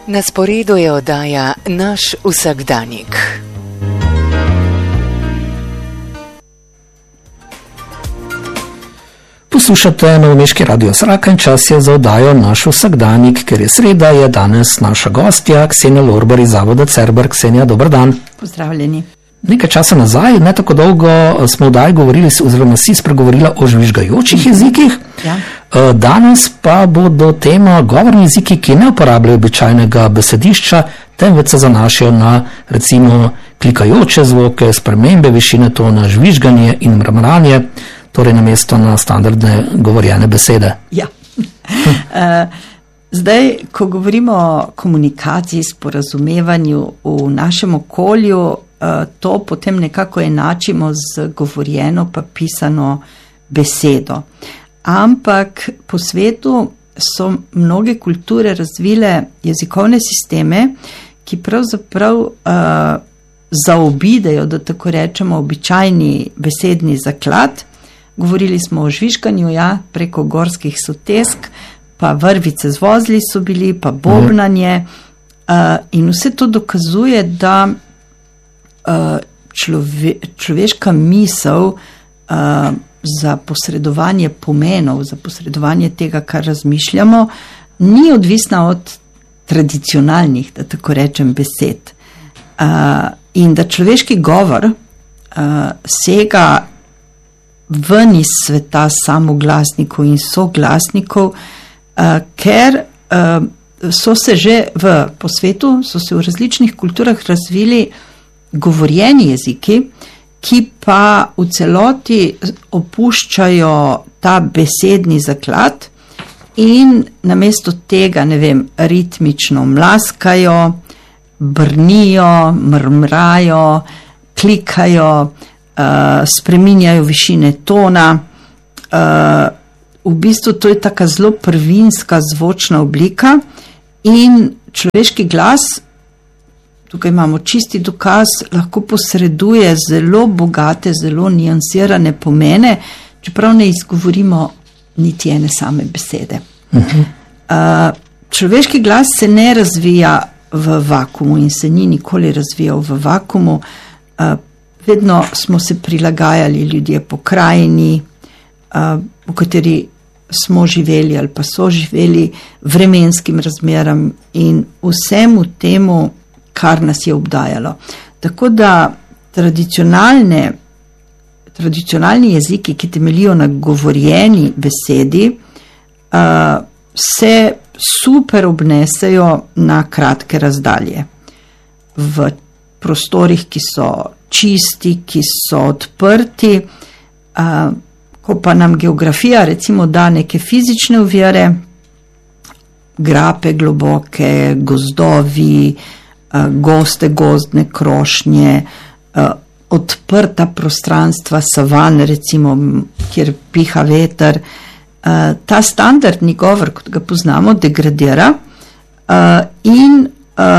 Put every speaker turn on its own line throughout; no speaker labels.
Na sporedu je oddaja Naš vsakdanjik.
Poslušate Novomeški radio Sraka in čas je za oddajo Naš vsakdanjik, ker je sreda, je danes naša gostja Ksenija Lorber iz Zavoda Cerber. Ksenija, dober dan.
Pozdravljeni.
Nekaj časa nazaj, ne tako dolgo, smo oddaji govorili, oziroma si spregovorila o žvižgajočih jezikih.
Ja.
Danes pa bodo tema govorni jeziki, ki ne uporabljajo običajnega besedišča, temveč se zanašajo na, recimo, klikajoče zvoke, spremembe višine tona, žvižganje in mrmranje, torej namesto na standardne govorjene besede.
Ja. Zdaj, ko govorimo o komunikaciji, sporazumevanju v našem okolju, to potem nekako enačimo z govorjeno pa pisano besedo. Ampak po svetu so mnoge kulture razvile jezikovne sisteme, ki pravzaprav zaobidejo, da tako rečemo, običajni besedni zaklad. Govorili smo o žvižganju, ja, preko gorskih sotesk, pa vrvice z vozli so bili, pa bobnanje. In vse to dokazuje, da človeška misel za posredovanje pomenov, za posredovanje tega, kar razmišljamo, ni odvisna od tradicionalnih, da tako rečem, besed. In da človeški govor sega ven iz sveta samoglasnikov in soglasnikov, ker so se že po svetu, so se v različnih kulturah razvili govorjeni jeziki, ki pa v celoti opuščajo ta besedni zaklad in namesto tega, ne vem, ritmično mlaskajo, brnijo, mrmrajo, klikajo, spreminjajo višine tona. V bistvu to je taka zelo prvinska zvočna oblika in človeški glas, tukaj imamo čisti dokaz, lahko posreduje zelo bogate, zelo niansirane pomene, čeprav ne izgovorimo niti ene same besede. Človeški glas se ne razvija v vakumu in se ni nikoli razvijal v vakumu. Vedno smo se prilagajali ljudje po krajini, v kateri smo živeli ali pa so živeli, vremenskim razmeram in vsemu temu, kar nas je obdajalo. Tako da tradicionalni jeziki, ki temeljijo na govorjeni besedi, se super obnesejo na kratke razdalje. V prostorih, ki so čisti, ki so odprti, ko pa nam geografija recimo da neke fizične ovire, grape globoke, gozdovi, goste gozdne krošnje, odprta prostranstva, savan recimo, kjer piha veter, ta standardni govor, kot ga poznamo, degradira in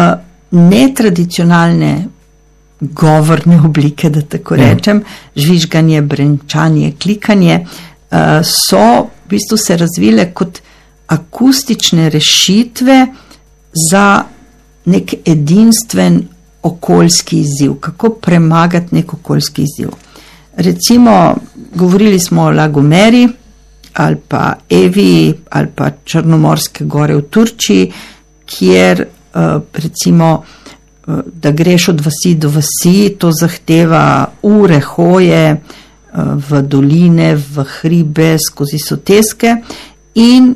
netradicionalne govorne oblike, da tako rečem, žvižganje, brenčanje, klikanje, so v bistvu se razvile kot akustične rešitve za nek edinstven okoljski izziv, kako premagati nek okoljski izziv. Recimo, govorili smo o Lagomeri, ali pa Eviji, ali pa Črnomorske gore v Turčiji, kjer recimo, da greš od vasi do vasi, to zahteva ure hoje v doline, v hribe, skozi soteske in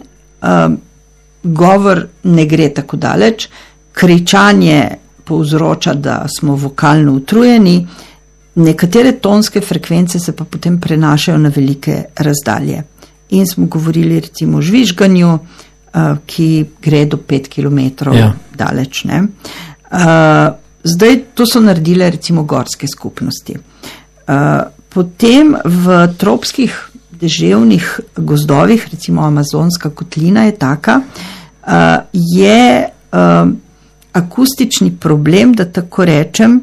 govor ne gre tako daleč. Kričanje povzroča, da smo vokalno utrujeni, nekatere tonske frekvence se pa potem prenašajo na velike razdalje. In smo govorili recimo o žvižganju, ki gre do 5 kilometrov daleč, ne. Zdaj, to so naredile recimo gorske skupnosti. Potem v tropskih deževnih gozdovih, recimo Amazonska kotlina je taka, je akustični problem, da tako rečem,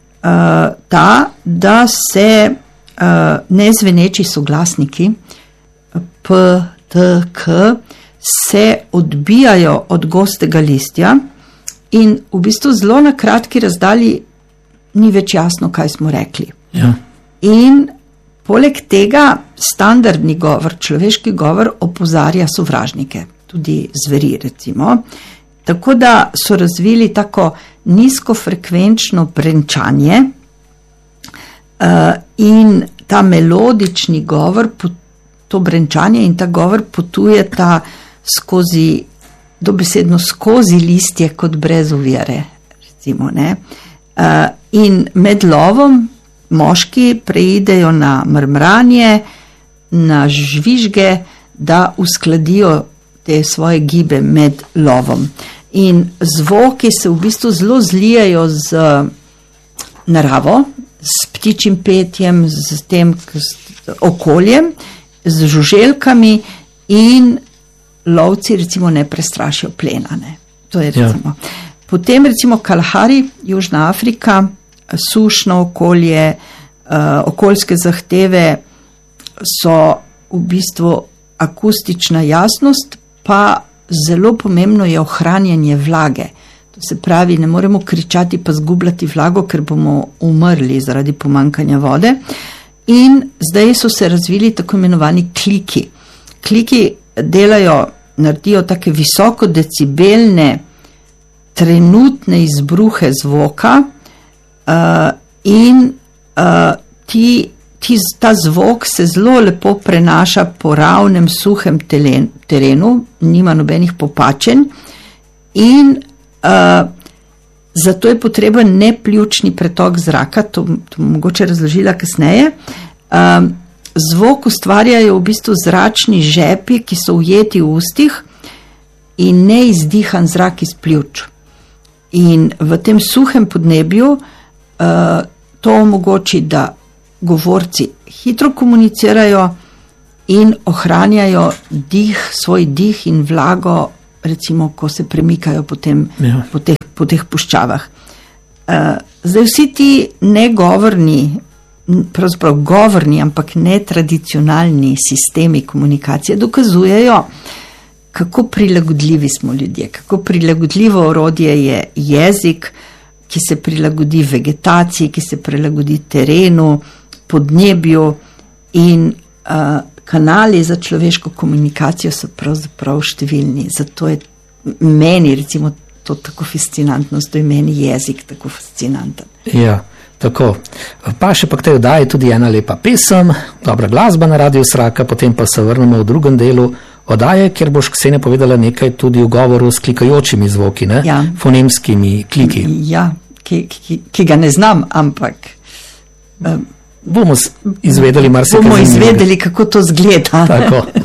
ta, da se nezveneči soglasniki P, T, K se odbijajo od gostega listja in v bistvu zelo na kratki razdalji ni več jasno, kaj smo rekli.
Ja.
In poleg tega standardni govor, človeški govor opozarja sovražnike, tudi zveri recimo. Tako da so razvili tako nizkofrekvenčno brenčanje in ta melodični govor, to brenčanje in ta govor potujeta skozi, dobesedno skozi listje kot brez ovire, recimo, ne. In med lovom moški preidejo na mrmranje, na žvižge, da uskladijo te svoje gibe med lovom. In zvoki se v bistvu zelo zlijajo z naravo, s ptičjim petjem, z tem okoljem, z žuželkami in lovci recimo ne prestrašijo plena. Ne. To je recimo. Ja. Potem recimo Kalahari, Južna Afrika, sušno okolje, okoljske zahteve so v bistvu akustična jasnost, pa zelo pomembno je ohranjanje vlage. To se pravi, ne moremo kričati pa zgubljati vlago, ker bomo umrli zaradi pomankanja vode. In zdaj so se razvili tako imenovani kliki. Kliki naredijo take visoko decibelne trenutne izbruhe zvoka in ta zvok se zelo lepo prenaša po ravnem, suhem terenu, nima nobenih popačenj in zato je potreben nepljučni pretok zraka, to mogoče razložila kasneje. Zvok ustvarjajo v bistvu zračni žepi, ki so ujeti v ustih in neizdihan zrak iz pljuč. In v tem suhem podnebju to omogoči, da govorci hitro komunicirajo in ohranjajo svoj dih in vlago, recimo, ko se premikajo potem po teh puščavah. Zdaj vsi ti negovorni, pravzaprav govorni, ampak netradicionalni sistemi komunikacije dokazujejo, kako prilagodljivi smo ljudje, kako prilagodljivo orodje je jezik, ki se prilagodi vegetaciji, ki se prilagodi terenu, podnebju in kanali za človeško komunikacijo so pravzaprav številni. Zato je meni recimo to tako fascinantno, zato je meni jezik tako fascinanten.
Ja, tako. Pa še pa k tej oddaji tudi ena lepa pesem, dobra glasba na Radiu Sraka, potem pa se vrnemo v drugem delu oddaje, kjer boš, Ksenja, povedala nekaj tudi v govoru s klikajočimi zvoki, ne? Ja. Fonemskimi kliki.
Ja, ki ga ne znam, ampak
bomo izvedeli marsikaj.
Bomo izvedeli, kako to zgleda.
Tako.